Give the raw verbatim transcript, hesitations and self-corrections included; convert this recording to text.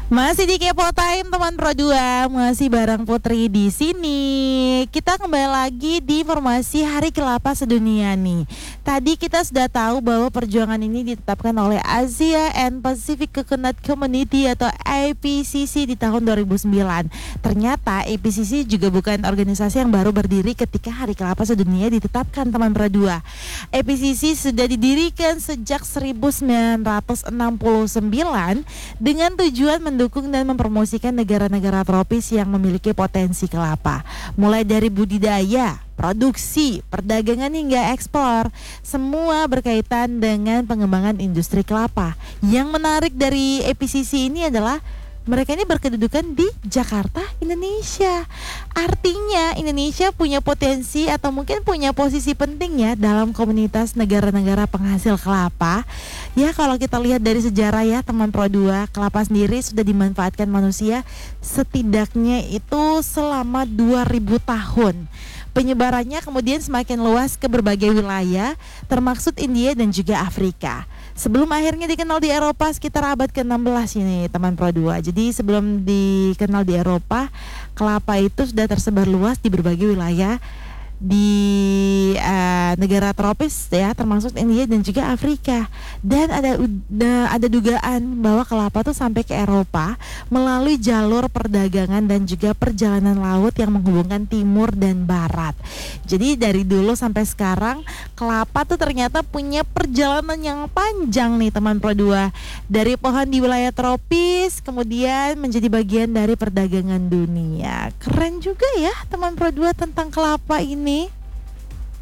Masih di Kepo Time teman Pro dua, masih bareng Putri di sini. Kita kembali lagi di informasi Hari Kelapa Sedunia nih. Tadi kita sudah tahu bahwa perjuangan ini ditetapkan oleh Asia and Pacific Coconut Community atau A P C C di tahun dua ribu sembilan. Ternyata A P C C juga bukan organisasi yang baru berdiri ketika Hari Kelapa Sedunia ditetapkan teman Pro dua. A P C C sudah didirikan sejak seribu sembilan ratus enam puluh sembilan dengan tujuan mendukung dan mempromosikan negara-negara tropis yang memiliki potensi kelapa. Mulai dari budidaya, produksi, perdagangan hingga ekspor, semua berkaitan dengan pengembangan industri kelapa. Yang menarik dari A P C C ini adalah mereka ini berkedudukan di Jakarta, Indonesia. Artinya Indonesia punya potensi atau mungkin punya posisi penting ya dalam komunitas negara-negara penghasil kelapa. Ya kalau kita lihat dari sejarah ya teman Pro dua, kelapa sendiri sudah dimanfaatkan manusia setidaknya itu selama dua ribu tahun. Penyebarannya kemudian semakin luas ke berbagai wilayah, termasuk India dan juga Afrika. Sebelum akhirnya dikenal di Eropa sekitar abad ke enam belas ini teman Pro dua. Jadi sebelum dikenal di Eropa, kelapa itu sudah tersebar luas di berbagai wilayah di uh, negara tropis ya, termasuk India dan juga Afrika. Dan ada uh, ada dugaan bahwa kelapa tuh sampai ke Eropa melalui jalur perdagangan dan juga perjalanan laut yang menghubungkan timur dan barat. Jadi dari dulu sampai sekarang kelapa tuh ternyata punya perjalanan yang panjang nih teman Pro dua. Dari pohon di wilayah tropis kemudian menjadi bagian dari perdagangan dunia. Keren juga ya teman Pro dua tentang kelapa ini.